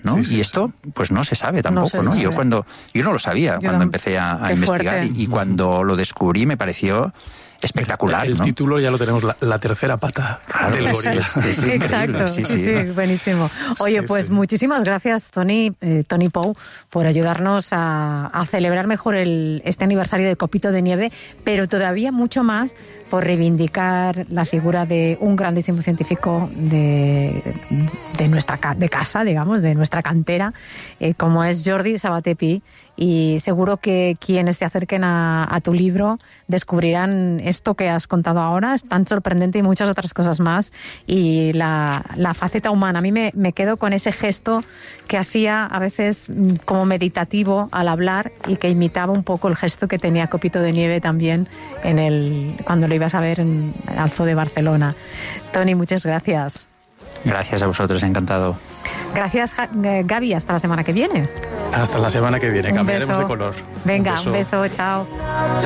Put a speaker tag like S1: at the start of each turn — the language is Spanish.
S1: ¿no?
S2: Sí, sí,
S1: y esto, pues no se sabe tampoco, ¿no? Yo no lo sabía cuando empecé a investigar y cuando lo descubrí me pareció espectacular,
S2: el
S1: ¿no?
S2: título ya lo tenemos, la tercera pata del gorila.
S1: Es
S3: Exacto,
S1: sí,
S3: buenísimo. Oye,
S2: Sí,
S3: pues
S2: sí.
S3: muchísimas gracias, Tony Pou, por ayudarnos a celebrar mejor este aniversario de Copito de Nieve, pero todavía mucho más por reivindicar la figura de un grandísimo científico de nuestra casa, digamos, de nuestra cantera, como es Jordi Sabaté Pi. Y seguro que quienes se acerquen a tu libro descubrirán esto que has contado ahora, es tan sorprendente y muchas otras cosas más. Y la faceta humana, a mí me quedo con ese gesto que hacía a veces como meditativo al hablar y que imitaba un poco el gesto que tenía Copito de Nieve también cuando lo ibas a ver en el Zoo de Barcelona. Tony, muchas gracias.
S1: Gracias a vosotros, encantado.
S3: Gracias, Gaby, hasta la semana que viene.
S2: Hasta la semana que viene, cambiaremos
S3: beso.
S2: de color.
S3: Venga, un beso, chao.